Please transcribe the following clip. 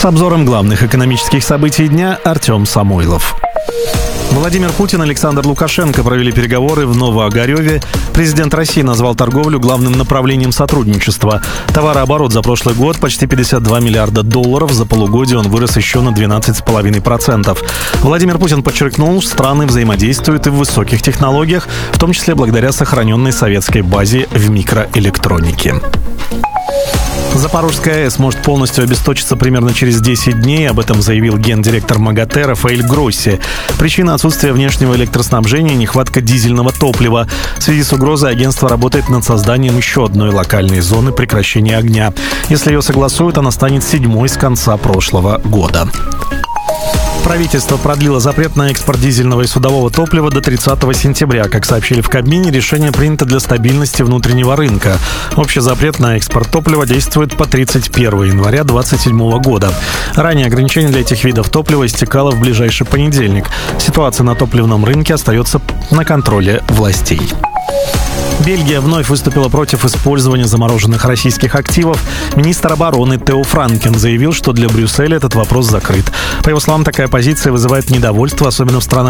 С обзором главных экономических событий дня Артем Самойлов. Владимир Путин и Александр Лукашенко провели переговоры в Новоогарёве. Президент России назвал торговлю главным направлением сотрудничества. Товарооборот за прошлый год почти $52 миллиарда. За полугодие он вырос еще на 12,5%. Владимир Путин подчеркнул, страны взаимодействуют и в высоких технологиях, в том числе благодаря сохраненной советской базе в микроэлектронике. Запорожская АЭС может полностью обесточиться примерно через 10 дней. Об этом заявил гендиректор МАГАТЭ Рафаэль Гросси. Причина — отсутствие внешнего электроснабжения и нехватка дизельного топлива. В связи с угрозой агентство работает над созданием еще одной локальной зоны прекращения огня. Если ее согласуют, она станет 7-й с конца прошлого года. Правительство продлило запрет на экспорт дизельного и судового топлива до 30 сентября. Как сообщили в Кабмине, решение принято для стабильности внутреннего рынка. Общий запрет на экспорт топлива действует по 31 января 2027 года. Ранее ограничение для этих видов топлива истекало в ближайший понедельник. Ситуация на топливном рынке остается на контроле властей. Бельгия вновь выступила против использования замороженных российских активов. Министр обороны Тео Франкен заявил, что для Брюсселя этот вопрос закрыт. По его словам, такая позиция вызывает недовольство, особенно в странах